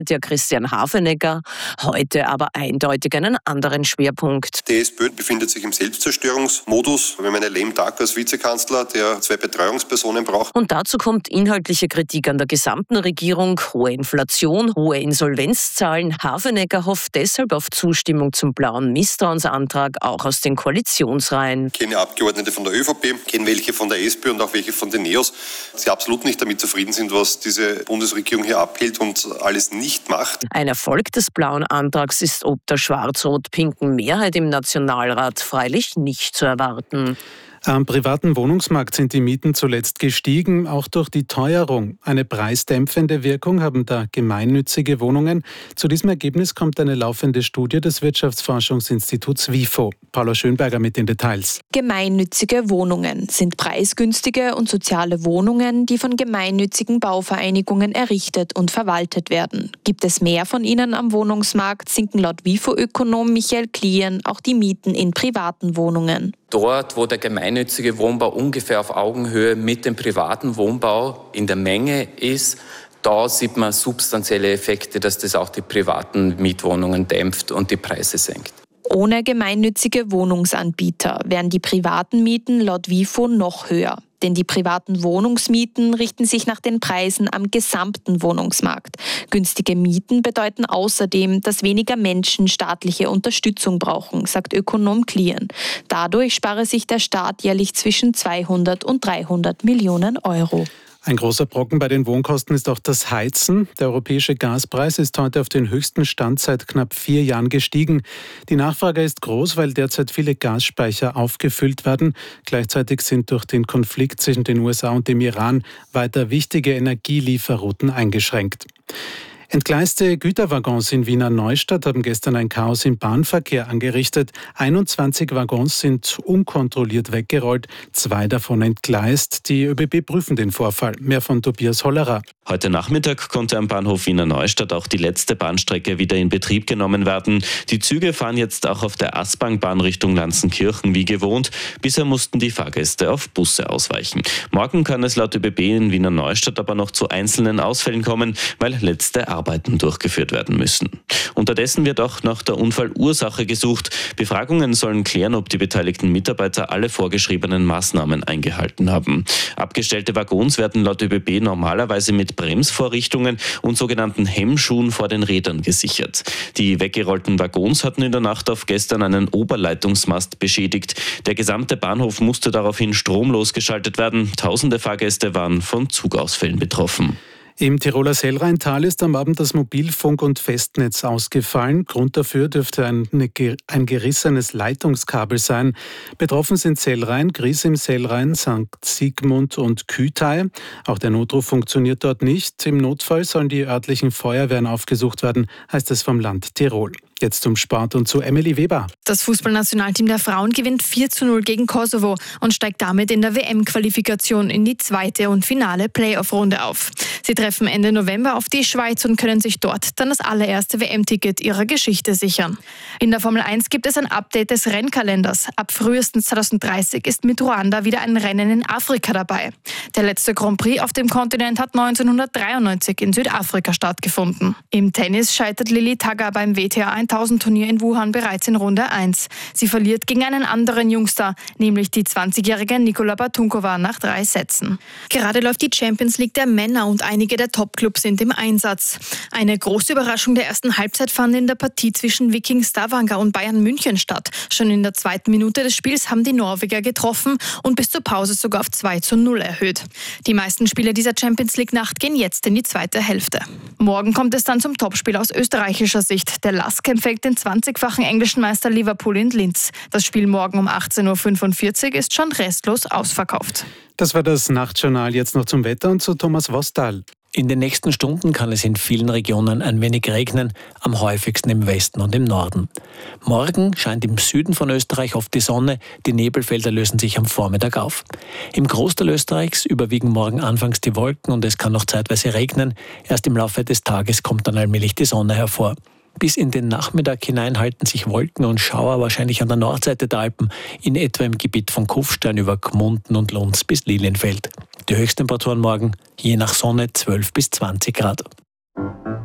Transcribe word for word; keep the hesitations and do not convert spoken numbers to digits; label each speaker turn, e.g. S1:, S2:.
S1: der Christian Hafenecker, heute aber eindeutig einen anderen Schwerpunkt.
S2: Die SPÖ befindet sich im Selbstzerstörungsmodus. Wir haben einen lame Duck als Vizekanzler, der zwei Betreuungspersonen braucht.
S1: Und dazu kommt inhaltliche Kritik an der gesamten Regierung, hohe Inflation, hohe Insolvenzzahlen. Hafenecker hofft deshalb auf Zustimmung zum blauen Misstrauensantrag, auch aus den Koalitionsreihen.
S2: Ich kenne Abgeordnete von der ÖVP, kenne welche von der SPÖ und auch welche von den NEOS, die absolut nicht damit zufrieden sind, was diese Bundesregierung hier abhält und alles nicht macht.
S1: Ein Erfolg des blauen Antrags ist ob der schwarz-rot-pinken Mehrheit im Nationalrat freilich nicht zu erwarten.
S3: Am privaten Wohnungsmarkt sind die Mieten zuletzt gestiegen, auch durch die Teuerung. Eine preisdämpfende Wirkung haben da gemeinnützige Wohnungen. Zu diesem Ergebnis kommt eine laufende Studie des Wirtschaftsforschungsinstituts WIFO. Paula Schönberger mit den Details.
S4: Gemeinnützige Wohnungen sind preisgünstige und soziale Wohnungen, die von gemeinnützigen Bauvereinigungen errichtet und verwaltet werden. Gibt es mehr von ihnen am Wohnungsmarkt, sinken laut WIFO-Ökonom Michael Klien auch die Mieten in privaten Wohnungen.
S5: Dort, wo der gemeinnützige Wohnbau ungefähr auf Augenhöhe mit dem privaten Wohnbau in der Menge ist, da sieht man substanzielle Effekte, dass das auch die privaten Mietwohnungen dämpft und die Preise senkt.
S4: Ohne gemeinnützige Wohnungsanbieter wären die privaten Mieten laut WIFO noch höher. Denn die privaten Wohnungsmieten richten sich nach den Preisen am gesamten Wohnungsmarkt. Günstige Mieten bedeuten außerdem, dass weniger Menschen staatliche Unterstützung brauchen, sagt Ökonom Klien. Dadurch spare sich der Staat jährlich zwischen zweihundert und dreihundert Millionen Euro.
S3: Ein großer Brocken bei den Wohnkosten ist auch das Heizen. Der europäische Gaspreis ist heute auf den höchsten Stand seit knapp vier Jahren gestiegen. Die Nachfrage ist groß, weil derzeit viele Gasspeicher aufgefüllt werden. Gleichzeitig sind durch den Konflikt zwischen den U S A und dem Iran weiter wichtige Energielieferrouten eingeschränkt. Entgleiste Güterwaggons in Wiener Neustadt haben gestern ein Chaos im Bahnverkehr angerichtet. einundzwanzig Waggons sind unkontrolliert weggerollt, zwei davon entgleist. Die ÖBB prüfen den Vorfall. Mehr von Tobias Hollerer.
S6: Heute Nachmittag konnte am Bahnhof Wiener Neustadt auch die letzte Bahnstrecke wieder in Betrieb genommen werden. Die Züge fahren jetzt auch auf der Aspang-Bahn Richtung Lanzenkirchen wie gewohnt. Bisher mussten die Fahrgäste auf Busse ausweichen. Morgen kann es laut ÖBB in Wiener Neustadt aber noch zu einzelnen Ausfällen kommen, weil letzte Arbeiten durchgeführt werden müssen. Unterdessen wird auch nach der Unfallursache gesucht. Befragungen sollen klären, ob die beteiligten Mitarbeiter alle vorgeschriebenen Maßnahmen eingehalten haben. Abgestellte Waggons werden laut ÖBB normalerweise mit Bremsvorrichtungen und sogenannten Hemmschuhen vor den Rädern gesichert. Die weggerollten Waggons hatten in der Nacht auf gestern einen Oberleitungsmast beschädigt. Der gesamte Bahnhof musste daraufhin stromlos geschaltet werden. Tausende Fahrgäste waren von Zugausfällen betroffen.
S3: Im Tiroler Sellrheintal ist am Abend das Mobilfunk- und Festnetz ausgefallen. Grund dafür dürfte ein, ein gerissenes Leitungskabel sein. Betroffen sind Sellrhein, Gries im Sellrhein, Sankt Sigmund und Kühtei. Auch der Notruf funktioniert dort nicht. Im Notfall sollen die örtlichen Feuerwehren aufgesucht werden, heißt es vom Land Tirol. Jetzt zum Sport und zu Emily Weber.
S7: Das Fußballnationalteam der Frauen gewinnt vier zu null gegen Kosovo und steigt damit in der W M-Qualifikation in die zweite und finale Playoff-Runde auf. Sie treffen Ende November auf die Schweiz und können sich dort dann das allererste W M-Ticket ihrer Geschichte sichern. In der Formel eins gibt es ein Update des Rennkalenders. Ab frühestens zwanzig dreißig ist mit Ruanda wieder ein Rennen in Afrika dabei. Der letzte Grand Prix auf dem Kontinent hat neunzehnhundertdreiundneunzig in Südafrika stattgefunden. Im Tennis scheitert Lili Tagger beim W T A tausend Turnier in Wuhan bereits in Runde eins. Sie verliert gegen einen anderen Jungstar, nämlich die zwanzigjährige Nikola Batunkova nach drei Sätzen. Gerade läuft die Champions League der Männer und einige der Top-Clubs sind im Einsatz. Eine große Überraschung der ersten Halbzeit fand in der Partie zwischen Viking Stavanger und Bayern München statt. Schon in der zweiten Minute des Spiels haben die Norweger getroffen und bis zur Pause sogar auf zwei zu null erhöht. Die meisten Spiele dieser Champions League-Nacht gehen jetzt in die zweite Hälfte. Morgen kommt es dann zum Topspiel aus österreichischer Sicht. Der Lask empfängt den zwanzigfachen englischen Meister Liverpool in Linz. Das Spiel morgen um achtzehn Uhr fünfundvierzig ist schon restlos ausverkauft.
S3: Das war das Nachtjournal. Jetzt noch zum Wetter und zu Thomas Wostal.
S8: In den nächsten Stunden kann es in vielen Regionen ein wenig regnen, am häufigsten im Westen und im Norden. Morgen scheint im Süden von Österreich oft die Sonne, die Nebelfelder lösen sich am Vormittag auf. Im Großteil Österreichs überwiegen morgen anfangs die Wolken und es kann noch zeitweise regnen. Erst im Laufe des Tages kommt dann allmählich die Sonne hervor. Bis in den Nachmittag hinein halten sich Wolken und Schauer wahrscheinlich an der Nordseite der Alpen, in etwa im Gebiet von Kufstein über Gmunden und Lunds bis Lilienfeld. Die Höchsttemperaturen morgen, je nach Sonne zwölf bis zwanzig Grad.